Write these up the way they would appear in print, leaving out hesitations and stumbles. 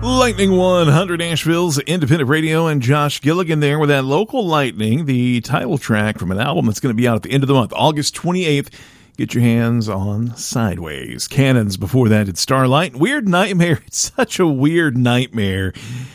Lightning 100 Nashville's independent radio, and Josh Gilligan there with that Local Lightning, the title track from an album that's going to be out at the end of the month, August 28th. Get your hands on Sideways. Cannons before that at Starlight. Weird Nightmare. It's such a weird nightmare.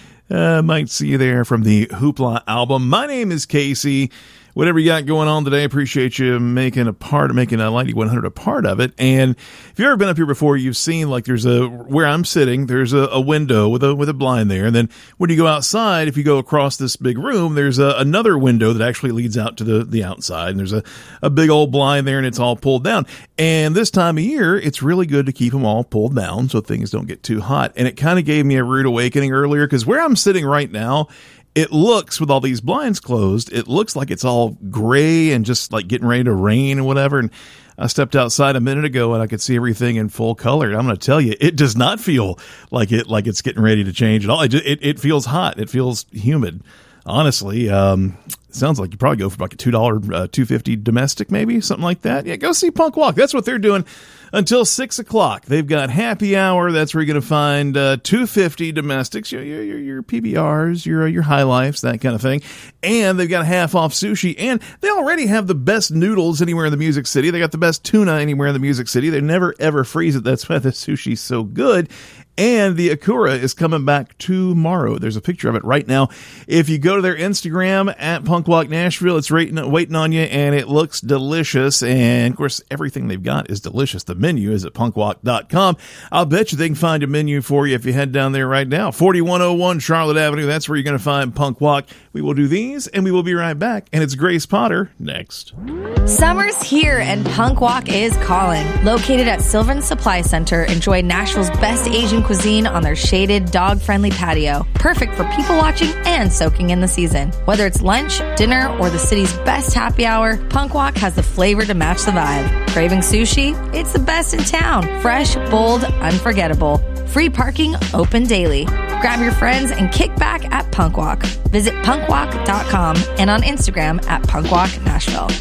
Might see you there from the Hoopla album. My name is Casey. Whatever you got going on today, appreciate you making a Lightning 100 a part of it. And if you've ever been up here before, you've seen like where I'm sitting, there's a window with a blind there. And then when you go outside, if you go across this big room, there's another window that actually leads out to the outside. And there's a big old blind there, and it's all pulled down. And this time of year, it's really good to keep them all pulled down so things don't get too hot. And it kind of gave me a rude awakening earlier, because where I'm sitting right now, it looks, with all these blinds closed, it looks like it's all gray and just like getting ready to rain and whatever. And I stepped outside a minute ago and I could see everything in full color. And I'm going to tell you, it does not feel like it's getting ready to change at all. It feels hot. It feels humid. Honestly, it sounds like you probably go for like a $2, $2.50 domestic, maybe something like that. Yeah, go see Punk Walk. That's what they're doing until 6 o'clock. They've got happy hour. That's where you're going to find $2.50 domestics, your PBRs, your High Lifes, that kind of thing. And they've got half off sushi. And they already have the best noodles anywhere in the Music City. They got the best tuna anywhere in the Music City. They never ever freeze it. That's why the sushi's so good. And the Akura is coming back tomorrow. There's a picture of it right now. If you go to their Instagram at Punk Walk Nashville, it's waiting on you, and it looks delicious. And of course, everything they've got is delicious. The menu is at punkwalk.com. I'll bet you they can find a menu for you if you head down there right now. 4101 Charlotte Avenue. That's where you're going to find Punk Walk. We will do these, and we will be right back. And it's Grace Potter next. Summer's here, and Punk Walk is calling. Located at Sylvan Supply Center, enjoy Nashville's best Asian cuisine on their shaded, dog-friendly patio. Perfect for people watching and soaking in the season. Whether it's lunch, dinner, or the city's best happy hour, Punk Walk has the flavor to match the vibe. Craving sushi? It's the best in town. Fresh, bold, unforgettable. Free parking, open daily. Grab your friends and kick back at Punk Walk. Visit punkwalk.com and on Instagram at punkwalknashville.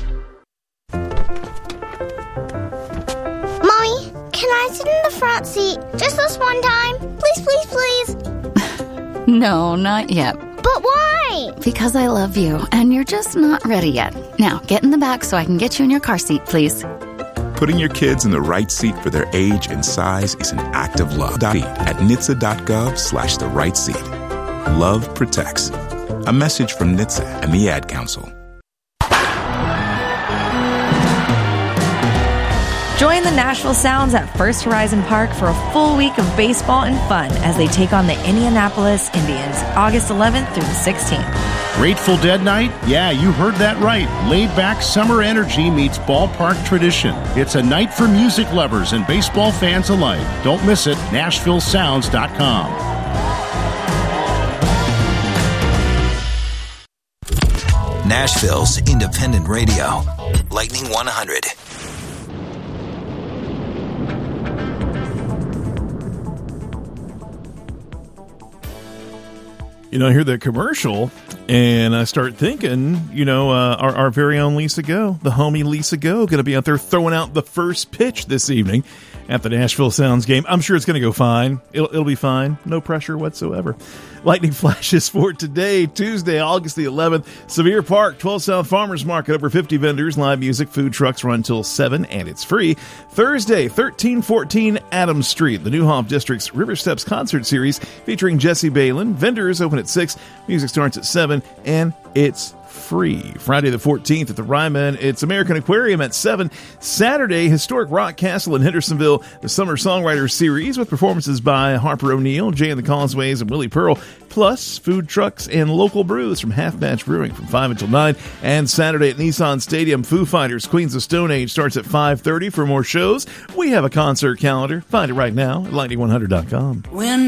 Mommy, can I sit in the front seat just this one time? Please, please, please. No, not yet. But why? Because I love you, and you're just not ready yet. Now, get in the back so I can get you in your car seat, please. Putting your kids in the right seat for their age and size is an act of love. At NHTSA.gov/the right seat. Love protects. A message from NHTSA and the Ad Council. Join the Nashville Sounds at First Horizon Park for a full week of baseball and fun as they take on the Indianapolis Indians, August 11th through the 16th. Grateful Dead Night? Yeah, you heard that right. Laid-back summer energy meets ballpark tradition. It's a night for music lovers and baseball fans alike. Don't miss it. NashvilleSounds.com. Nashville's independent radio. Lightning 100. I hear the commercial, and I start thinking, our very own Lisa Go, the homie Lisa Go, going to be out there throwing out the first pitch this evening at the Nashville Sounds game. I'm sure it's going to go fine. It'll be fine. No pressure whatsoever. Lightning flashes for today, Tuesday, August the 11th. Sevier Park, 12 South Farmers Market, over 50 vendors, live music, food trucks run until 7, and it's free. Thursday, 1314 Adams Street, the Newhoff District's River Steps Concert Series featuring Jesse Balin. Vendors open at 6, music starts at 7, and it's free. Friday the 14th at the Ryman, it's American Aquarium at 7. Saturday, Historic Rock Castle in Hendersonville, the Summer Songwriters Series with performances by Harper O'Neill, Jay and the Causeways, and Willie Pearl, plus food trucks and local brews from Half Batch Brewing from 5 until 9. And Saturday at Nissan Stadium, Foo Fighters, Queens of Stone Age starts at 5:30. For more shows, we have a concert calendar. Find it right now at lightning100.com. When